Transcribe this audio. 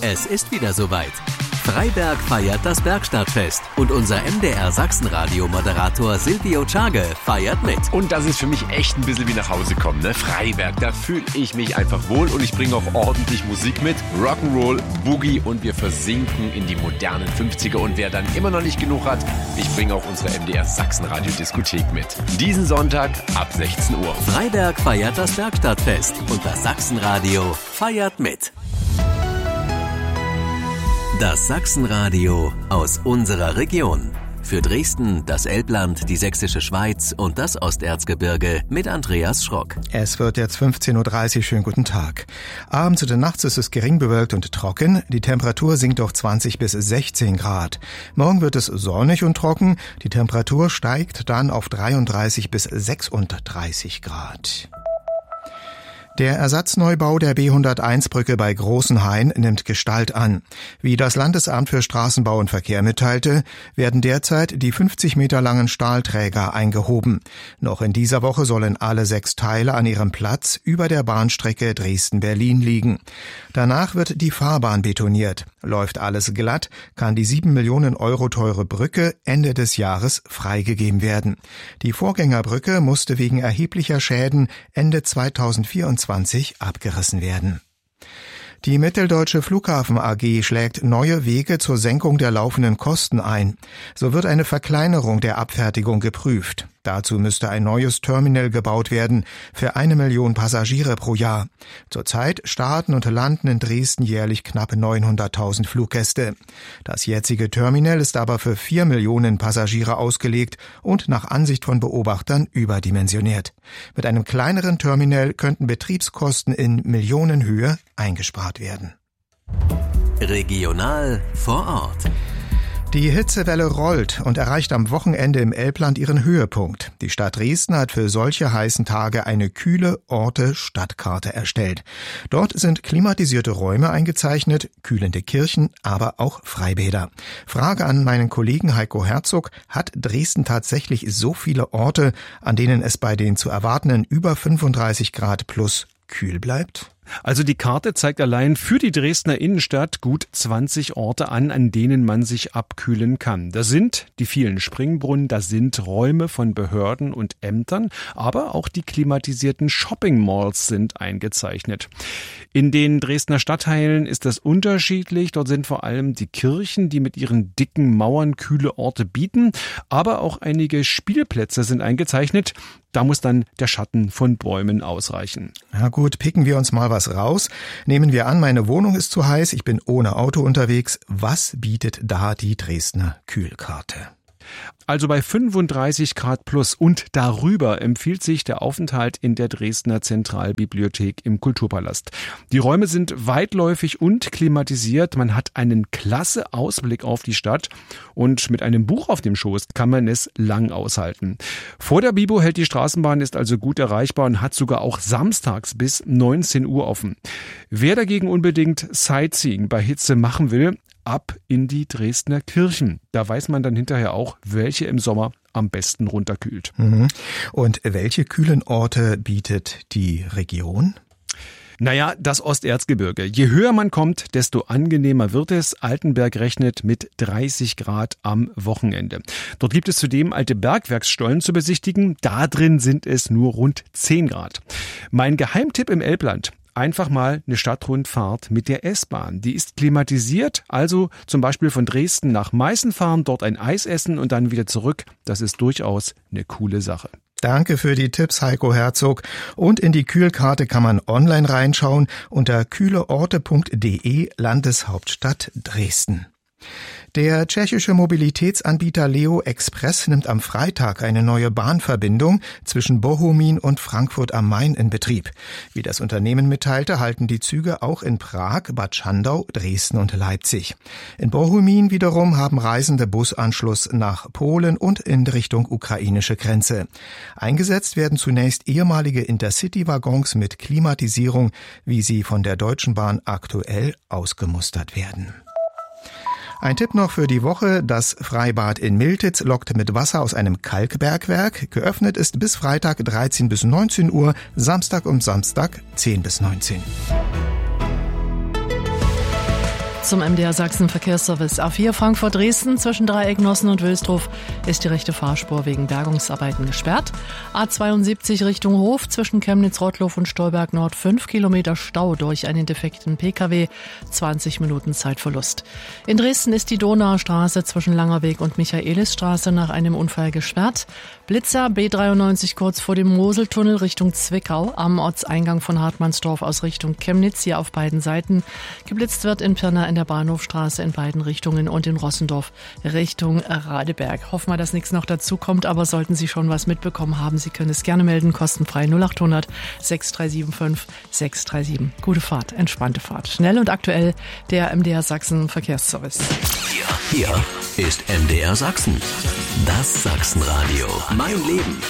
Es ist wieder soweit. Freiberg feiert das Bergstadtfest und unser MDR Sachsenradio-Moderator Silvio Czage feiert mit. Und das ist für mich echt ein bisschen wie nach Hause kommen, ne? Freiberg, da fühle ich mich einfach wohl und ich bringe auch ordentlich Musik mit. Rock'n'Roll, Boogie und wir versinken in die modernen 50er. Und wer dann immer noch nicht genug hat, ich bringe auch unsere MDR Sachsenradio-Diskothek mit. Diesen Sonntag ab 16 Uhr. Freiberg feiert das Bergstadtfest und das Sachsenradio feiert mit. Das Sachsenradio aus unserer Region. Für Dresden, das Elbland, die Sächsische Schweiz und das Osterzgebirge mit Andreas Schrock. Es wird jetzt 15.30 Uhr. Schönen guten Tag. Abends und nachts ist es gering bewölkt und trocken. Die Temperatur sinkt auf 20 bis 16 Grad. Morgen wird es sonnig und trocken. Die Temperatur steigt dann auf 33 bis 36 Grad. Der Ersatzneubau der B101-Brücke bei Großenhain nimmt Gestalt an. Wie das Landesamt für Straßenbau und Verkehr mitteilte, werden derzeit die 50 Meter langen Stahlträger eingehoben. Noch in dieser Woche sollen alle 6 Teile an ihrem Platz über der Bahnstrecke Dresden-Berlin liegen. Danach wird die Fahrbahn betoniert. Läuft alles glatt, kann die 7 Millionen Euro teure Brücke Ende des Jahres freigegeben werden. Die Vorgängerbrücke musste wegen erheblicher Schäden Ende 2024 abgerissen werden. Die Mitteldeutsche Flughafen AG schlägt neue Wege zur Senkung der laufenden Kosten ein. So wird eine Verkleinerung der Abfertigung geprüft. Dazu müsste ein neues Terminal gebaut werden für 1 Million Passagiere pro Jahr. Zurzeit starten und landen in Dresden jährlich knapp 900.000 Fluggäste. Das jetzige Terminal ist aber für 4 Millionen Passagiere ausgelegt und nach Ansicht von Beobachtern überdimensioniert. Mit einem kleineren Terminal könnten Betriebskosten in Millionenhöhe eingespart werden. Regional vor Ort. Die Hitzewelle rollt und erreicht am Wochenende im Elbland ihren Höhepunkt. Die Stadt Dresden hat für solche heißen Tage eine kühle Orte-Stadtkarte erstellt. Dort sind klimatisierte Räume eingezeichnet, kühlende Kirchen, aber auch Freibäder. Frage an meinen Kollegen Heiko Herzog: Hat Dresden tatsächlich so viele Orte, an denen es bei den zu erwartenden über 35 Grad plus kühl bleibt? Also die Karte zeigt allein für die Dresdner Innenstadt gut 20 Orte an denen man sich abkühlen kann. Das sind die vielen Springbrunnen, das sind Räume von Behörden und Ämtern, aber auch die klimatisierten Shopping-Malls sind eingezeichnet. In den Dresdner Stadtteilen ist das unterschiedlich. Dort sind vor allem die Kirchen, die mit ihren dicken Mauern kühle Orte bieten, aber auch einige Spielplätze sind eingezeichnet. Da muss dann der Schatten von Bäumen ausreichen. Na gut, picken wir uns mal was raus. Nehmen wir an, meine Wohnung ist zu heiß, ich bin ohne Auto unterwegs. Was bietet da die Dresdner Kühlkarte? Also bei 35 Grad plus und darüber empfiehlt sich der Aufenthalt in der Dresdner Zentralbibliothek im Kulturpalast. Die Räume sind weitläufig und klimatisiert. Man hat einen klasse Ausblick auf die Stadt und mit einem Buch auf dem Schoß kann man es lang aushalten. Vor der Bibo hält die Straßenbahn, ist also gut erreichbar und hat sogar auch samstags bis 19 Uhr offen. Wer dagegen unbedingt Sightseeing bei Hitze machen will, ab in die Dresdner Kirchen. Da weiß man dann hinterher auch, welche im Sommer am besten runterkühlt. Und welche kühlen Orte bietet die Region? Naja, das Osterzgebirge. Je höher man kommt, desto angenehmer wird es. Altenberg rechnet mit 30 Grad am Wochenende. Dort gibt es zudem alte Bergwerksstollen zu besichtigen. Da drin sind es nur rund 10 Grad. Mein Geheimtipp im Elbland: einfach mal eine Stadtrundfahrt mit der S-Bahn. Die ist klimatisiert, also zum Beispiel von Dresden nach Meißen fahren, dort ein Eis essen und dann wieder zurück. Das ist durchaus eine coole Sache. Danke für die Tipps, Heiko Herzog. Und in die Kühlkarte kann man online reinschauen unter kühleorte.de, Landeshauptstadt Dresden. Der tschechische Mobilitätsanbieter Leo Express nimmt am Freitag eine neue Bahnverbindung zwischen Bohumín und Frankfurt am Main in Betrieb. Wie das Unternehmen mitteilte, halten die Züge auch in Prag, Bad Schandau, Dresden und Leipzig. In Bohumín wiederum haben Reisende Busanschluss nach Polen und in Richtung ukrainische Grenze. Eingesetzt werden zunächst ehemalige Intercity-Waggons mit Klimatisierung, wie sie von der Deutschen Bahn aktuell ausgemustert werden. Ein Tipp noch für die Woche: Das Freibad in Miltitz lockt mit Wasser aus einem Kalkbergwerk. Geöffnet ist bis Freitag 13 bis 19 Uhr, Samstag und Samstag 10 bis 19. zum MDR Sachsen Verkehrsservice. A4 Frankfurt-Dresden zwischen Dreiecknossen und Wilsdruf ist die rechte Fahrspur wegen Bergungsarbeiten gesperrt. A72 Richtung Hof zwischen Chemnitz-Rottlow und Stolberg Nord 5 Kilometer Stau durch einen defekten Pkw, 20 Minuten Zeitverlust. In Dresden ist die Donauer Straße zwischen Langerweg und Michaelisstraße nach einem Unfall gesperrt. Blitzer B93 kurz vor dem Moseltunnel Richtung Zwickau am Ortseingang von Hartmannsdorf aus Richtung Chemnitz, hier auf beiden Seiten. Geblitzt wird in Pirna in der Bahnhofstraße in beiden Richtungen und in Rossendorf Richtung Radeberg. Hoffen wir, dass nichts noch dazu kommt, aber sollten Sie schon was mitbekommen haben, Sie können es gerne melden, kostenfrei 0800 6375 637. Gute Fahrt, entspannte Fahrt. Schnell und aktuell der MDR Sachsen Verkehrsservice. Hier ist MDR Sachsen. Das Sachsenradio. Mein Leben.